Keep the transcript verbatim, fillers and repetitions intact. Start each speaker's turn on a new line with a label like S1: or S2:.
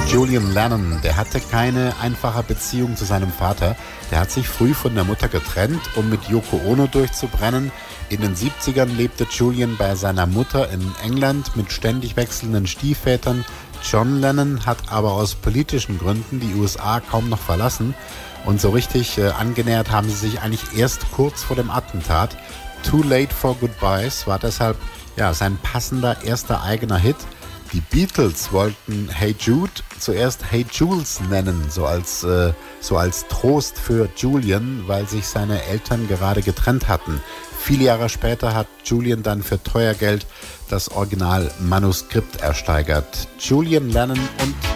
S1: Julian Lennon, der hatte keine einfache Beziehung zu seinem Vater. Der hat sich früh von der Mutter getrennt, um mit Yoko Ono durchzubrennen. In den siebzigern lebte Julian bei seiner Mutter in England mit ständig wechselnden Stiefvätern. John Lennon hat aber aus politischen Gründen die U S A kaum noch verlassen. Und so richtig äh, angenähert haben sie sich eigentlich erst kurz vor dem Attentat. Too Late for Goodbyes war deshalb ja, sein passender erster eigener Hit. Die Beatles wollten Hey Jude zuerst Hey Jules nennen, so als, äh, so als Trost für Julian, weil sich seine Eltern gerade getrennt hatten. Viele Jahre später hat Julian dann für teuer Geld das Originalmanuskript ersteigert. Julian Lennon und